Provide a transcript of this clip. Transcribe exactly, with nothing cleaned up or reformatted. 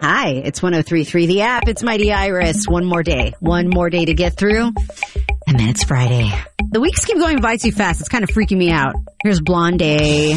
Hi, it's one oh three point three The App. It's Mighty Iris. One more day. One more day to get through. And then it's Friday. The weeks keep going by too fast. It's kind of freaking me out. Here's Blonde.